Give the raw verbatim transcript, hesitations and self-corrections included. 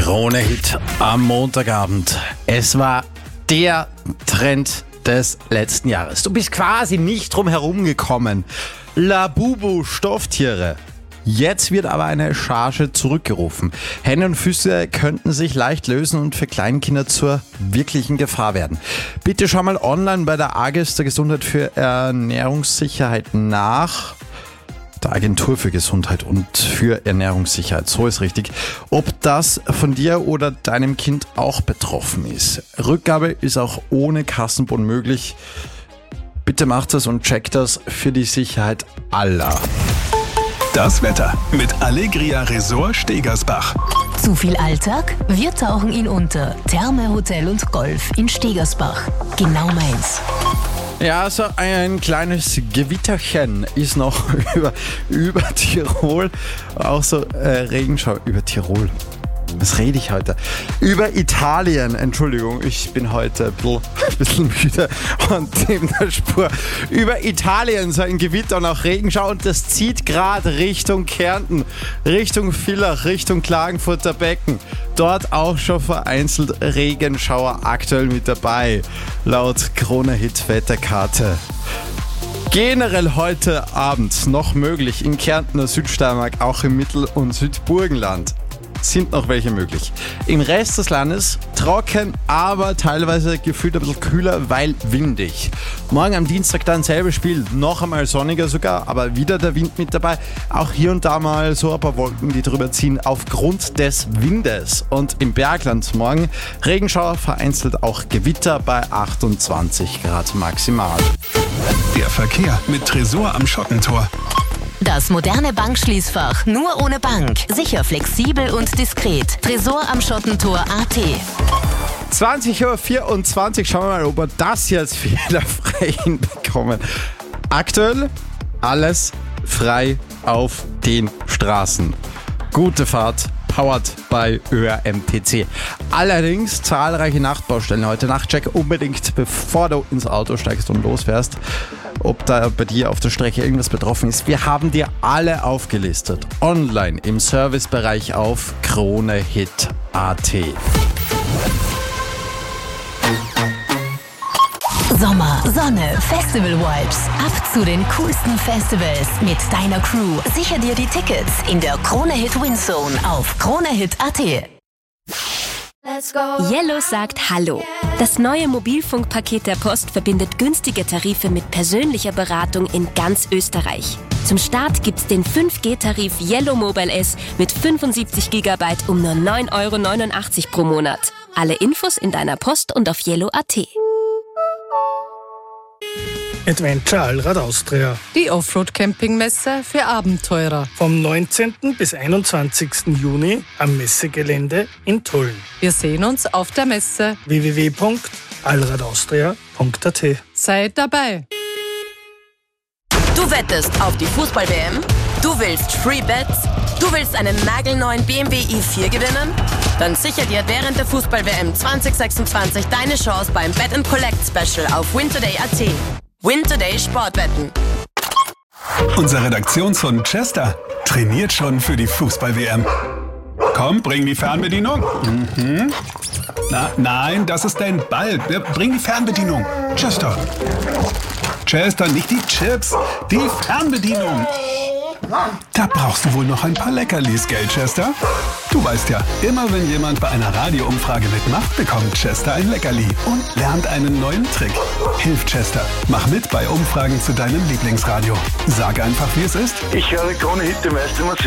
Krone-Hit am Montagabend. Es war der Trend des letzten Jahres. Du bist quasi nicht drum herum gekommen. Labubu Stofftiere. Jetzt wird aber eine Charge zurückgerufen. Hände und Füße könnten sich leicht lösen und für Kleinkinder zur wirklichen Gefahr werden. Bitte schau mal online bei der A G S der Gesundheit für Ernährungssicherheit nach. Der Agentur für Gesundheit und für Ernährungssicherheit, so ist richtig, ob das von dir oder deinem Kind auch betroffen ist. Rückgabe ist auch ohne Kassenbon möglich. Bitte macht das und checkt das für die Sicherheit aller. Das Wetter mit Allegria Resort Stegersbach. Zu viel Alltag? Wir tauchen ihn unter. Therme, Hotel und Golf in Stegersbach. Genau meins. Ja, so ein kleines Gewitterchen ist noch über, über Tirol. Auch so äh, Regenschau über Tirol. Was rede ich heute? Über Italien, Entschuldigung, ich bin heute ein bisschen, ein bisschen müde und neben der Spur. Über Italien, so ein Gewitter und auch Regenschau und das zieht gerade Richtung Kärnten, Richtung Villach, Richtung Klagenfurter Becken. Dort auch schon vereinzelt Regenschauer aktuell mit dabei, laut Krone-Hit Wetterkarte. Generell heute Abend noch möglich in Kärnten, Südsteiermark, auch im Mittel- und Südburgenland. Sind noch welche möglich. Im Rest des Landes trocken, aber teilweise gefühlt ein bisschen kühler, weil windig. Morgen am Dienstag dann selbe Spiel, noch einmal sonniger sogar, aber wieder der Wind mit dabei. Auch hier und da mal so ein paar Wolken, die drüber ziehen aufgrund des Windes. Und im Bergland morgen Regenschauer, vereinzelt auch Gewitter bei achtundzwanzig Grad maximal. Der Verkehr mit Tresor am Schottentor. Das moderne Bankschließfach nur ohne Bank. Sicher, flexibel und diskret. Tresor am Schottentor punkt a t. zwanzig Uhr vierundzwanzig, schauen wir mal, ob wir das jetzt wieder frei hinbekommen. Aktuell alles frei auf den Straßen. Gute Fahrt, powered bei Ö R M T C. Allerdings zahlreiche Nachtbaustellen heute. Nachtcheck unbedingt, bevor du ins Auto steigst und losfährst. Ob da bei dir auf der Strecke irgendwas betroffen ist. Wir haben dir alle aufgelistet. Online im Servicebereich auf Krone-Hit punkt a t. Sommer, Sonne, Festival-Vibes. Ab zu den coolsten Festivals mit deiner Crew. Sicher dir die Tickets in der Krone-Hit Windzone auf Krone-Hit punkt a t. Yellow sagt Hallo. Das neue Mobilfunkpaket der Post verbindet günstige Tarife mit persönlicher Beratung in ganz Österreich. Zum Start gibt's den fünf G Tarif Yellow Mobile S mit fünfundsiebzig Gigabyte um nur neun Euro neunundachtzig pro Monat. Alle Infos in deiner Post und auf yellow punkt a t. Adventure Allrad Austria. Die Offroad-Campingmesse für Abenteurer. Vom neunzehnten bis einundzwanzigsten Juni am Messegelände in Tulln. Wir sehen uns auf der Messe. w w w punkt allradaustria punkt a t. Seid dabei. Du wettest auf die Fußball-W M? Du willst Free Bets? Du willst einen nagelneuen B M W i vier gewinnen? Dann sicher dir während der Fußball-W M zwanzig sechsundzwanzig deine Chance beim Bet and Collect Special auf wintoday punkt a t. Wintoday Sportwetten. Unser Redaktionshund Chester trainiert schon für die Fußball-W M. Komm, bring die Fernbedienung. Mhm. Na, nein, das ist dein Ball. Bring die Fernbedienung. Chester. Chester, nicht die Chips, die Fernbedienung. Da brauchst du wohl noch ein paar Leckerlis, gell, Chester? Du weißt ja, immer wenn jemand bei einer Radioumfrage mitmacht, bekommt Chester ein Leckerli und lernt einen neuen Trick. Hilf Chester. Mach mit bei Umfragen zu deinem Lieblingsradio. Sag einfach, wie es ist. Ich höre Krone-Hit, die meiste Musik.